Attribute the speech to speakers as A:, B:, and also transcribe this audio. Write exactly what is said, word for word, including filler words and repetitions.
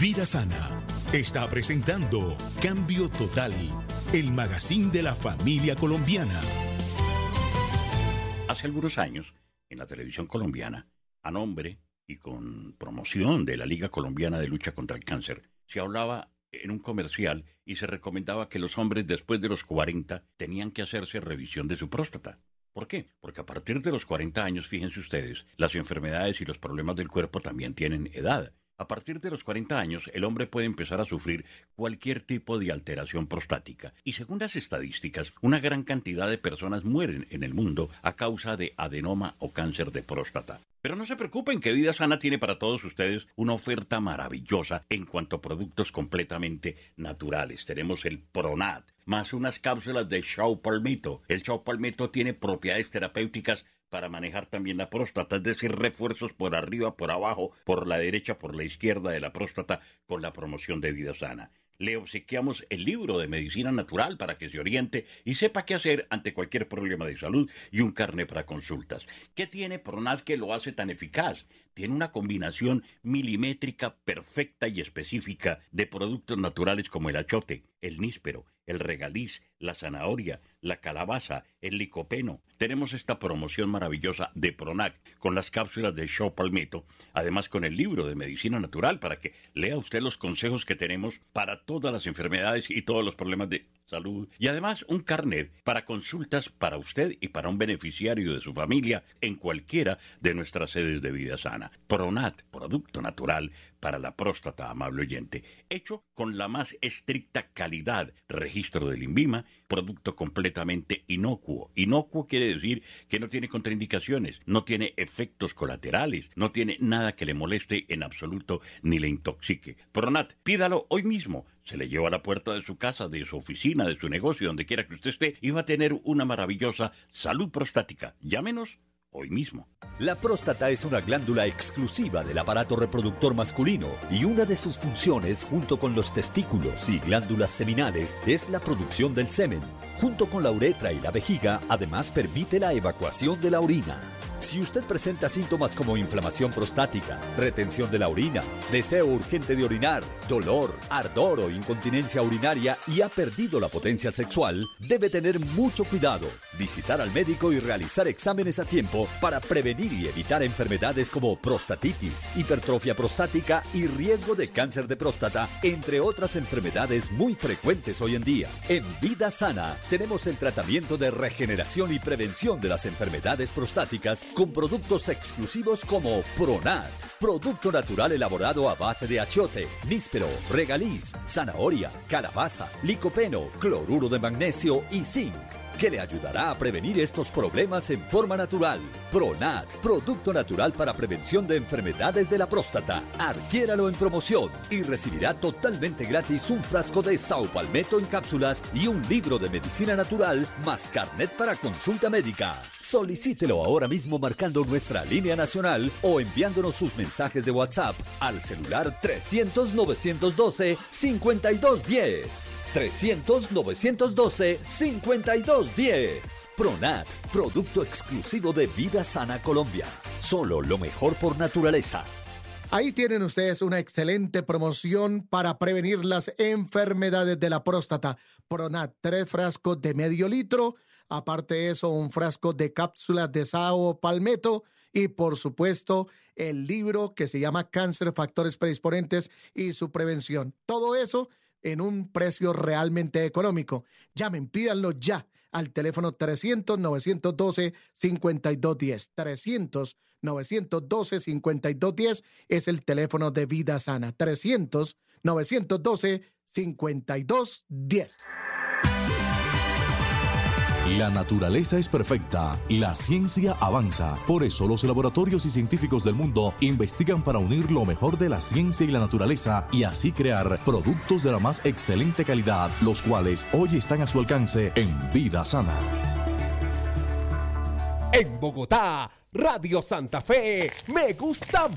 A: Vida Sana está presentando Cambio Total, el magazine de la familia colombiana.
B: Hace algunos años, en la televisión colombiana, a nombre y con promoción de la Liga Colombiana de Lucha contra el Cáncer, se hablaba en un comercial y se recomendaba que los hombres después de los cuarenta tenían que hacerse revisión de su próstata. ¿Por qué? Porque a partir de los cuarenta años, fíjense ustedes, las enfermedades y los problemas del cuerpo también tienen edad. A partir de los cuarenta años, el hombre puede empezar a sufrir cualquier tipo de alteración prostática. Y según las estadísticas, una gran cantidad de personas mueren en el mundo a causa de adenoma o cáncer de próstata. Pero no se preocupen, que Vida Sana tiene para todos ustedes una oferta maravillosa en cuanto a productos completamente naturales. Tenemos el Pronat, más unas cápsulas de Shao Palmetto. El Shao Palmetto tiene propiedades terapéuticas para manejar también la próstata, es decir, refuerzos por arriba, por abajo, por la derecha, por la izquierda de la próstata con la promoción de Vida Sana. Le obsequiamos el libro de medicina natural para que se oriente y sepa qué hacer ante cualquier problema de salud y un carnet para consultas. ¿Qué tiene Pronat que lo hace tan eficaz? Tiene una combinación milimétrica perfecta y específica de productos naturales como el achote, el níspero, el regaliz, la zanahoria, la calabaza, el licopeno. Tenemos esta promoción maravillosa de Pronat con las cápsulas de Shao Palmetto, además con el libro de medicina natural para que lea usted los consejos que tenemos para todas las enfermedades y todos los problemas de salud, y además un carnet para consultas para usted y para un beneficiario de su familia en cualquiera de nuestras sedes de Vida Sana. Pronat, producto natural para la próstata, amable oyente, hecho con la más estricta calidad, registro del INVIMA, producto completamente inocuo. Inocuo quiere decir que no tiene contraindicaciones, no tiene efectos colaterales, no tiene nada que le moleste en absoluto ni le intoxique. Pronat, pídalo hoy mismo. Se le lleva a la puerta de su casa, de su oficina, de su negocio, donde quiera que usted esté, y va a tener una maravillosa salud prostática. Llámenos hoy mismo.
C: La próstata es una glándula exclusiva del aparato reproductor masculino y una de sus funciones, junto con los testículos y glándulas seminales, es la producción del semen. Junto con la uretra y la vejiga, además permite la evacuación de la orina. Si usted presenta síntomas como inflamación prostática, retención de la orina, deseo urgente de orinar, dolor, ardor o incontinencia urinaria y ha perdido la potencia sexual, debe tener mucho cuidado, visitar al médico y realizar exámenes a tiempo para prevenir y evitar enfermedades como prostatitis, hipertrofia prostática y riesgo de cáncer de próstata, entre otras enfermedades muy frecuentes hoy en día. En Vida Sana tenemos el tratamiento de regeneración y prevención de las enfermedades prostáticas con productos exclusivos como Pronat, producto natural elaborado a base de achiote, níspero, regaliz, zanahoria, calabaza, licopeno, cloruro de magnesio y zinc, que le ayudará a prevenir estos problemas en forma natural. Pronat, producto natural para prevención de enfermedades de la próstata. Adquiéralo en promoción y recibirá totalmente gratis un frasco de Shao Palmetto en cápsulas y un libro de medicina natural más carnet para consulta médica. Solicítelo ahora mismo marcando nuestra línea nacional o enviándonos sus mensajes de WhatsApp al celular trescientos, novecientos doce, cincuenta y dos diez. trescientos, novecientos doce, cincuenta y dos diez. Pronat, producto exclusivo de Vida Sana Colombia. Solo lo mejor por naturaleza.
D: Ahí tienen ustedes una excelente promoción para prevenir las enfermedades de la próstata. Pronat, tres frascos de medio litro. Aparte de eso, un frasco de cápsulas de Shao Palmetto. Y por supuesto, el libro que se llama Cáncer, Factores Predisponentes y su Prevención. Todo eso en un precio realmente económico. Llamen, pídanlo ya al teléfono trescientos, novecientos doce, cincuenta y dos diez. trescientos, novecientos doce, cincuenta y dos diez es el teléfono de Vida Sana. trescientos, novecientos doce, cincuenta y dos diez.
E: La naturaleza es perfecta, la ciencia avanza. Por eso los laboratorios y científicos del mundo investigan para unir lo mejor de la ciencia y la naturaleza y así crear productos de la más excelente calidad, los cuales hoy están a su alcance en Vida Sana.
F: En Bogotá, Radio Santa Fe, Me Gusta